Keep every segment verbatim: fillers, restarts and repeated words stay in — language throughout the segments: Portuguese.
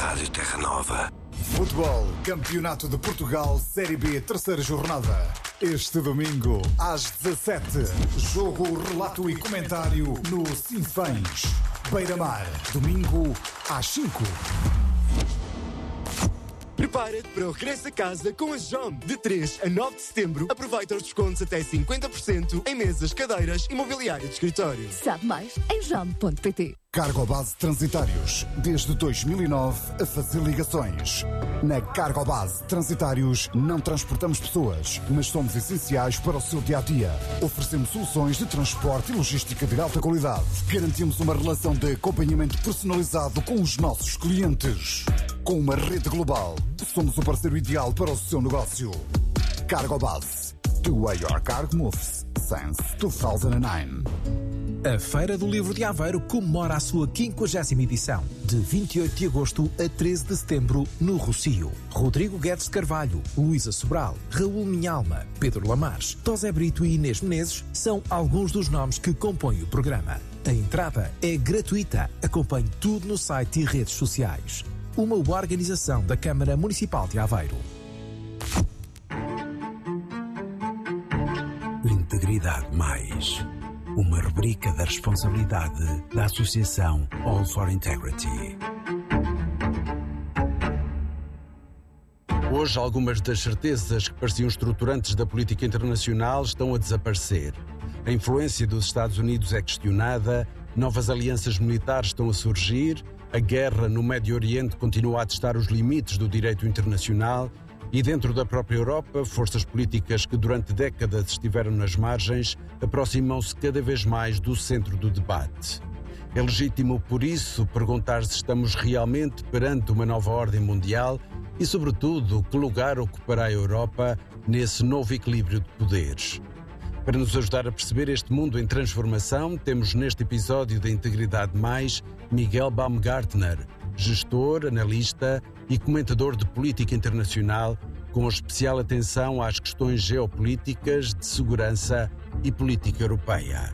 Rádio Terra Nova. Futebol, Campeonato de Portugal, Série B, terceira jornada. Este domingo, às dezassete, jogo, relato e comentário no Sinfãs. Beira-Mar, domingo, às cinco. Prepara-te para o regresso a casa com a Jump. De três a nove de setembro, aproveita os descontos até cinquenta por cento em mesas, cadeiras e mobiliário de escritório. Sabe mais em jump ponto pt. Cargobase Transitários, desde dois mil e nove a fazer ligações. Na Cargobase Transitários não transportamos pessoas, mas somos essenciais para o seu dia-a-dia. Oferecemos soluções de transporte e logística de alta qualidade. Garantimos uma relação de acompanhamento personalizado com os nossos clientes. Com uma rede global, somos o parceiro ideal para o seu negócio. Cargobase. The way your cargo moves since two thousand nine. A Feira do Livro de Aveiro comemora a sua quinquagésima edição, de vinte e oito de agosto a treze de setembro, no Rossio. Rodrigo Guedes de Carvalho, Luísa Sobral, Raul Minhalma, Pedro Lamares, Tosé Brito e Inês Menezes são alguns dos nomes que compõem o programa. A entrada é gratuita. Acompanhe tudo no site e redes sociais. Uma organização da Câmara Municipal de Aveiro. Integridade Mais. Uma rubrica da responsabilidade da Associação All for Integrity. Hoje, algumas das certezas que pareciam estruturantes da política internacional estão a desaparecer. A influência dos Estados Unidos é questionada, novas alianças militares estão a surgir, a guerra no Médio Oriente continua a testar os limites do direito internacional e dentro da própria Europa, forças políticas que durante décadas estiveram nas margens aproximam-se cada vez mais do centro do debate. É legítimo, por isso, perguntar se estamos realmente perante uma nova ordem mundial e, sobretudo, que lugar ocupará a Europa nesse novo equilíbrio de poderes. Para nos ajudar a perceber este mundo em transformação, temos neste episódio da Integridade Mais Miguel Baumgartner, gestor, analista e comentador de política internacional, com especial atenção às questões geopolíticas, de segurança e política europeia.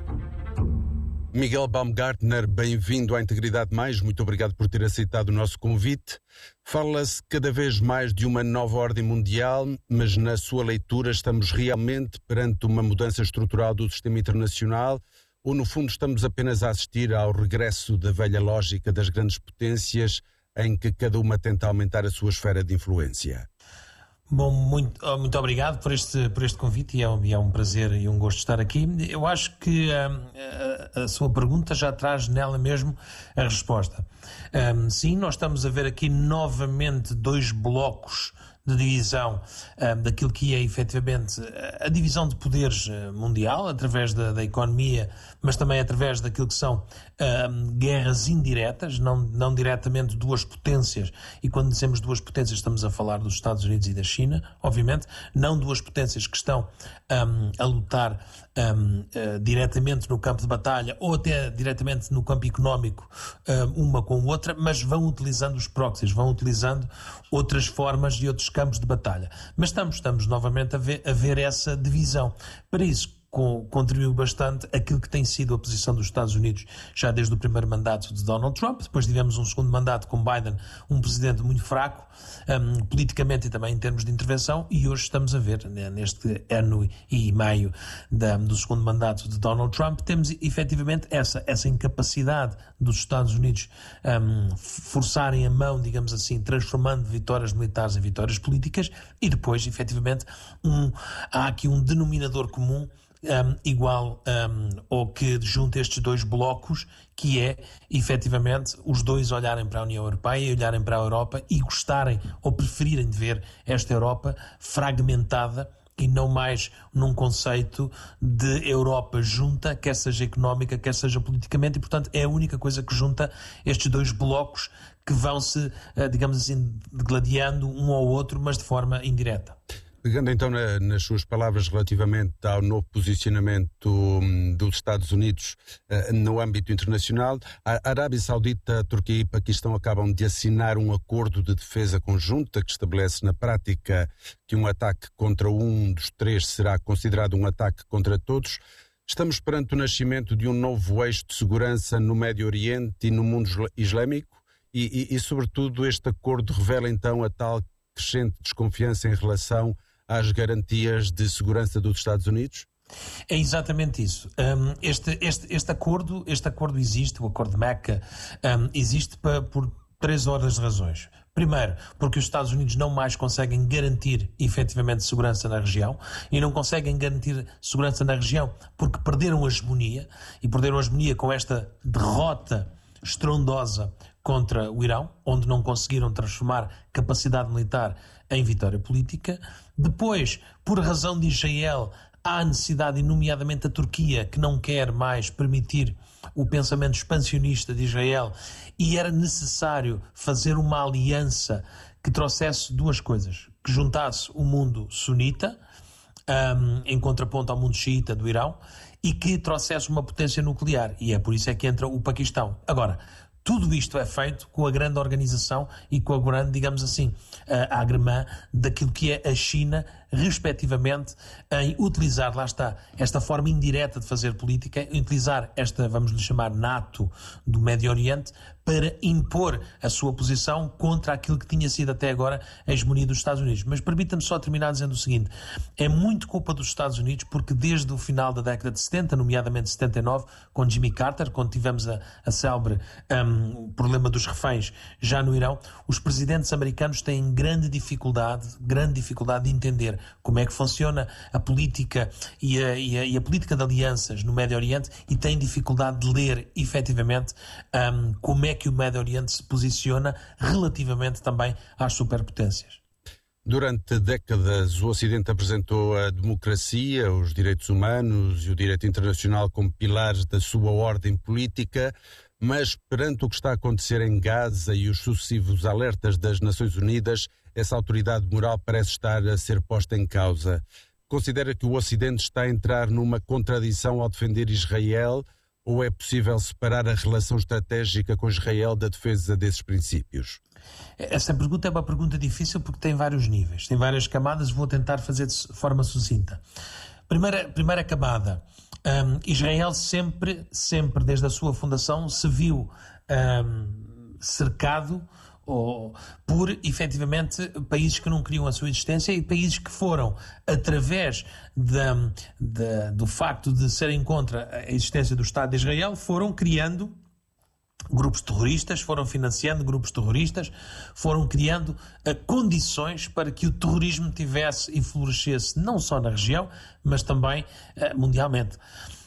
Miguel Baumgartner, bem-vindo à Integridade Mais, muito obrigado por ter aceitado o nosso convite. Fala-se cada vez mais de uma nova ordem mundial, mas na sua leitura estamos realmente perante uma mudança estrutural do sistema internacional ou, no fundo, estamos apenas a assistir ao regresso da velha lógica das grandes potências em que cada uma tenta aumentar a sua esfera de influência? Bom, muito, muito obrigado por este, por este convite e é, um, e é um prazer e um gosto estar aqui. Eu acho que um, a, a sua pergunta já traz nela mesmo a resposta. Um, sim, nós estamos a ver aqui novamente dois blocos de divisão um, daquilo que é efetivamente a divisão de poderes mundial, através da, da economia, mas também através daquilo que são um, guerras indiretas, não, não diretamente duas potências, e quando dizemos duas potências estamos a falar dos Estados Unidos e da China, obviamente, não duas potências que estão um, a lutar um, uh, diretamente no campo de batalha ou até diretamente no campo económico, um, uma com a outra, mas vão utilizando os proxies, vão utilizando outras formas e outros campos de batalha. Mas estamos, estamos novamente a ver, a ver essa divisão. Para isso, com, contribuiu bastante aquilo que tem sido a posição dos Estados Unidos já desde o primeiro mandato de Donald Trump. Depois tivemos um segundo mandato com Biden, um presidente muito fraco, um, politicamente e também em termos de intervenção, e hoje estamos a ver, né, neste ano e meio da, do segundo mandato de Donald Trump, temos efetivamente essa, essa incapacidade dos Estados Unidos um, forçarem a mão, digamos assim, transformando vitórias militares em vitórias políticas, e depois, efetivamente, um, há aqui um denominador comum Um, igual um, ou que junta estes dois blocos, que é, efetivamente, os dois olharem para a União Europeia e olharem para a Europa e gostarem ou preferirem de ver esta Europa fragmentada e não mais num conceito de Europa junta, quer seja económica, quer seja politicamente, e, portanto, é a única coisa que junta estes dois blocos que vão-se, digamos assim, gladiando um ao outro, mas de forma indireta. Pegando então na, nas suas palavras relativamente ao novo posicionamento um, dos Estados Unidos uh, no âmbito internacional, a Arábia Saudita, a Turquia e o Paquistão acabam de assinar um acordo de defesa conjunta que estabelece na prática que um ataque contra um dos três será considerado um ataque contra todos. Estamos perante o nascimento de um novo eixo de segurança no Médio Oriente e no mundo islâmico, E, e, e, sobretudo, este acordo revela então a tal crescente desconfiança em relação às garantias de segurança dos Estados Unidos? É exatamente isso. Um, este, este, este, acordo, este acordo existe, o acordo de Meca, um, existe pa, por três ordens de razões. Primeiro, porque os Estados Unidos não mais conseguem garantir efetivamente segurança na região, e não conseguem garantir segurança na região porque perderam a hegemonia, e perderam a hegemonia com esta derrota estrondosa contra o Irão, onde não conseguiram transformar capacidade militar em vitória política. Depois, por razão de Israel, há a necessidade, e nomeadamente a Turquia, que não quer mais permitir o pensamento expansionista de Israel, e era necessário fazer uma aliança que trouxesse duas coisas, que juntasse o mundo sunita, um, em contraponto ao mundo xiita do Irão, e que trouxesse uma potência nuclear, e é por isso é que entra o Paquistão. Agora, tudo isto é feito com a grande organização e com a grande, digamos assim, a agremã daquilo que é a China, respectivamente, em utilizar, lá está, esta forma indireta de fazer política, em utilizar esta, vamos lhe chamar, NATO do Médio Oriente, para impor a sua posição contra aquilo que tinha sido até agora a hegemonia dos Estados Unidos. Mas permita-me só terminar dizendo o seguinte: é muito culpa dos Estados Unidos, porque desde o final da década de setenta, nomeadamente setenta e nove, com Jimmy Carter, quando tivemos a, a célebre um, o problema dos reféns já no Irão, os presidentes americanos têm grande dificuldade, grande dificuldade de entender como é que funciona a política e a, e a, e a política de alianças no Médio Oriente, e têm dificuldade de ler efetivamente um, como é que o Médio Oriente se posiciona relativamente também às superpotências. Durante décadas, o Ocidente apresentou a democracia, os direitos humanos e o direito internacional como pilares da sua ordem política, mas perante o que está a acontecer em Gaza e os sucessivos alertas das Nações Unidas, essa autoridade moral parece estar a ser posta em causa. Considera que o Ocidente está a entrar numa contradição ao defender Israel, ou é possível separar a relação estratégica com Israel da defesa desses princípios? Essa pergunta é uma pergunta difícil porque tem vários níveis, tem várias camadas, vou tentar fazer de forma sucinta. Primeira, primeira camada, um, Israel sempre, sempre desde a sua fundação se viu um, cercado ou por, efetivamente, países que não queriam a sua existência, e países que foram, através da, da, do facto de serem contra a existência do Estado de Israel, foram criando grupos terroristas, foram financiando grupos terroristas, foram criando uh, condições para que o terrorismo tivesse e florescesse não só na região, mas também uh, mundialmente.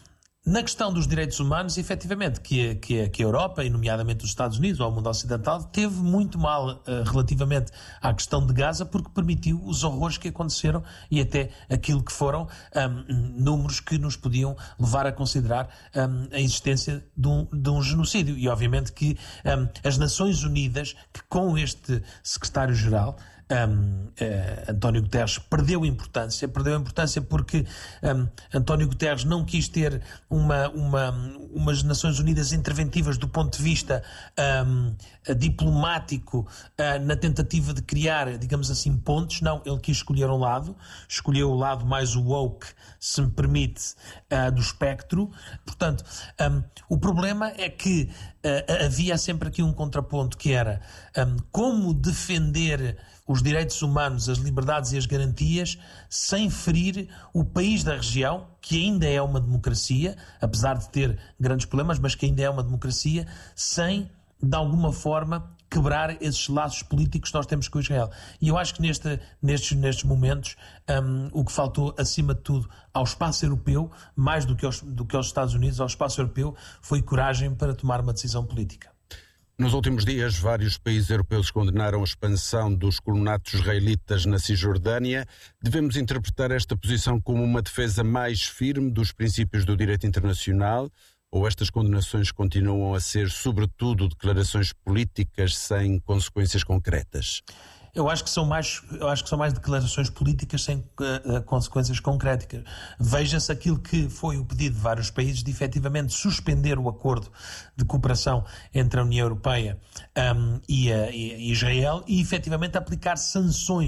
Na questão dos direitos humanos, efetivamente, que, que, que a Europa, e nomeadamente os Estados Unidos ou o mundo ocidental, teve muito mal uh, relativamente à questão de Gaza, porque permitiu os horrores que aconteceram e até aquilo que foram um, números que nos podiam levar a considerar um, a existência de um, de um genocídio. E obviamente que um, as Nações Unidas, que com este secretário-geral, Um, uh, António Guterres, perdeu importância, perdeu importância porque um, António Guterres não quis ter uma, uma, umas Nações Unidas interventivas do ponto de vista um, diplomático, uh, na tentativa de criar, digamos assim, pontes. Não, ele quis escolher um lado, escolheu o lado mais woke, se me permite, uh, do espectro. Portanto, um, o problema é que uh, havia sempre aqui um contraponto, que era um, como defender os direitos humanos, as liberdades e as garantias, sem ferir o país da região, que ainda é uma democracia, apesar de ter grandes problemas, mas que ainda é uma democracia, sem, de alguma forma, quebrar esses laços políticos que nós temos com Israel. E eu acho que neste, nestes, nestes momentos um, o que faltou, acima de tudo, ao espaço europeu, mais do que aos, do que aos Estados Unidos, ao espaço europeu, foi coragem para tomar uma decisão política. Nos últimos dias, vários países europeus condenaram a expansão dos colonatos israelitas na Cisjordânia. Devemos interpretar esta posição como uma defesa mais firme dos princípios do direito internacional, ou estas condenações continuam a ser, sobretudo, declarações políticas sem consequências concretas? Eu acho que são mais, eu acho que são mais declarações políticas sem uh, consequências concretas. Veja-se aquilo que foi o pedido de vários países de efetivamente suspender o acordo de cooperação entre a União Europeia um, e, a, e Israel, e efetivamente aplicar sanções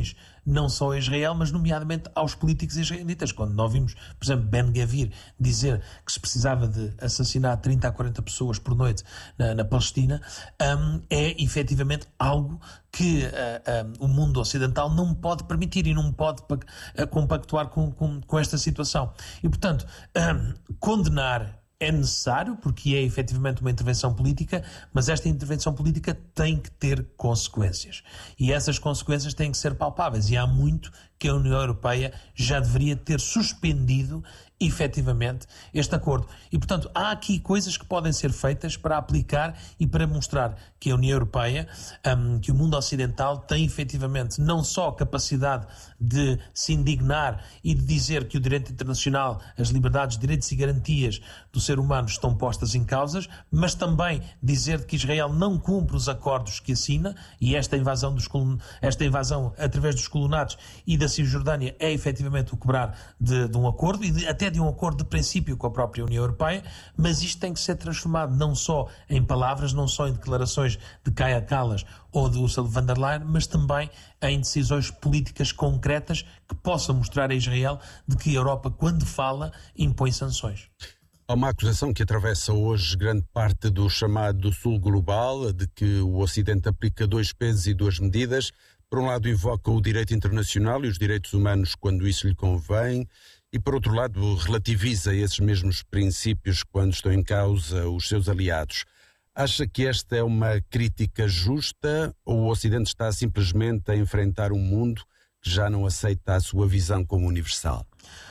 não só a Israel, mas nomeadamente aos políticos israelitas. Quando nós vimos, por exemplo, Ben-Gvir dizer que se precisava de assassinar trinta a quarenta pessoas por noite na, na Palestina, um, é efetivamente algo que uh, um, o mundo ocidental não pode permitir e não pode uh, compactuar com, com, com esta situação. E, portanto, um, condenar é necessário, porque é efetivamente uma intervenção política, mas esta intervenção política tem que ter consequências. E essas consequências têm que ser palpáveis. E há muito que a União Europeia já deveria ter suspendido efetivamente este acordo. E, portanto, há aqui coisas que podem ser feitas para aplicar e para mostrar que a União Europeia, um, que o mundo ocidental tem efetivamente não só a capacidade de se indignar e de dizer que o direito internacional, as liberdades, direitos e garantias do ser humano estão postas em causas, mas também dizer que Israel não cumpre os acordos que assina, e esta invasão, dos, esta invasão através dos colonatos e da Cisjordânia é efetivamente o quebrar de, de um acordo e de, até de um acordo de princípio com a própria União Europeia, mas isto tem que ser transformado não só em palavras, não só em declarações de Kaja Kallas ou de Ursula von der Leyen, mas também em decisões políticas concretas que possam mostrar a Israel de que a Europa, quando fala, impõe sanções. Há uma acusação que atravessa hoje grande parte do chamado Sul Global, de que o Ocidente aplica dois pesos e duas medidas. Por um lado, invoca o direito internacional e os direitos humanos quando isso lhe convém, e, por outro lado, relativiza esses mesmos princípios quando estão em causa os seus aliados. Acha que esta é uma crítica justa ou o Ocidente está simplesmente a enfrentar um mundo que já não aceita a sua visão como universal?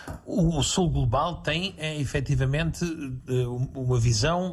O Sul Global tem, é, efetivamente, uma visão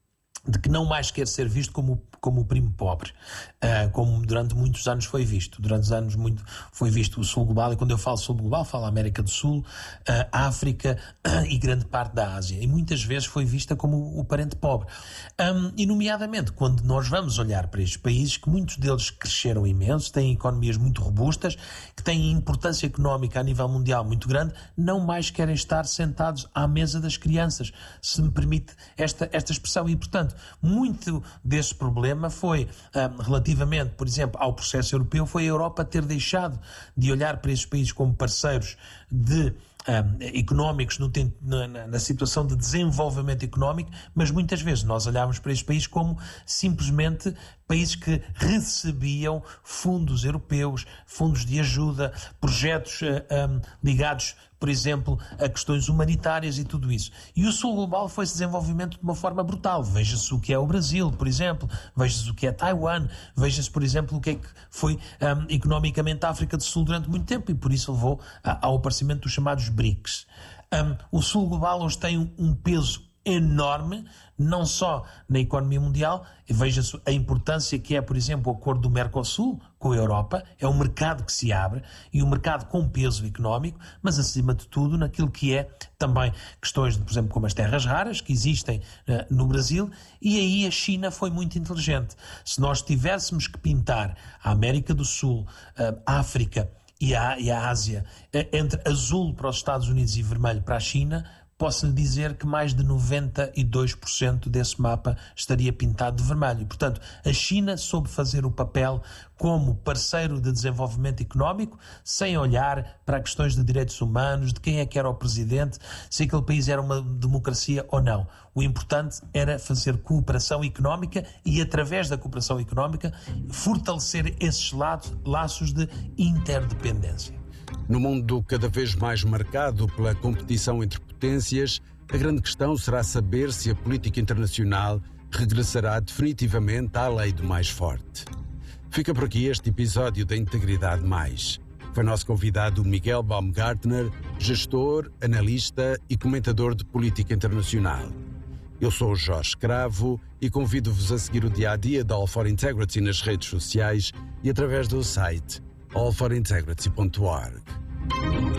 de que não mais quer ser visto como, como o primo pobre, uh, como durante muitos anos foi visto. Durante os anos muito foi visto o Sul Global, e quando eu falo Sul Global, falo América do Sul, uh, África uh, e grande parte da Ásia. E muitas vezes foi vista como o parente pobre. Um, e nomeadamente, quando nós vamos olhar para estes países, que muitos deles cresceram imenso, têm economias muito robustas, que têm importância económica a nível mundial muito grande, não mais querem estar sentados à mesa das crianças, se me permite esta, esta expressão. E, portanto, muito desse problema foi, um, relativamente, por exemplo, ao processo europeu, foi a Europa ter deixado de olhar para esses países como parceiros de Um, económicos no, na, na situação de desenvolvimento económico, mas muitas vezes nós olhávamos para estes países como simplesmente países que recebiam fundos europeus, fundos de ajuda, projetos uh, um, ligados, por exemplo, a questões humanitárias e tudo isso. E o Sul Global foi-se desenvolvimento de uma forma brutal. Veja-se o que é o Brasil, por exemplo, veja-se o que é Taiwan, veja-se, por exemplo, o que é que foi um, economicamente a África do Sul durante muito tempo, e por isso levou a, ao aparecimento dos chamados B R I C S. Um, o Sul Global hoje tem um, um peso enorme, não só na economia mundial. Veja-se a importância que é, por exemplo, o acordo do Mercosul com a Europa. É um mercado que se abre e um mercado com peso económico, mas acima de tudo naquilo que é também questões, de, por exemplo, como as terras raras que existem uh, no Brasil. E aí a China foi muito inteligente. Se nós tivéssemos que pintar a América do Sul, uh, a África e a, e a Ásia uh, entre azul para os Estados Unidos e vermelho para a China, posso-lhe dizer que mais de noventa e dois por cento desse mapa estaria pintado de vermelho. E, portanto, a China soube fazer o papel como parceiro de desenvolvimento económico, sem olhar para questões de direitos humanos, de quem é que era o presidente, se aquele país era uma democracia ou não. O importante era fazer cooperação económica e, através da cooperação económica, fortalecer esses laços de interdependência. No mundo cada vez mais marcado pela competição entre potências, a grande questão será saber se a política internacional regressará definitivamente à lei do mais forte. Fica por aqui este episódio da Integridade Mais. Foi nosso convidado Miguel Baumgartner, gestor, analista e comentador de política internacional. Eu sou o Jorge Cravo e convido-vos a seguir o dia-a-dia da All for Integrity nas redes sociais e através do site all for integrity ponto org.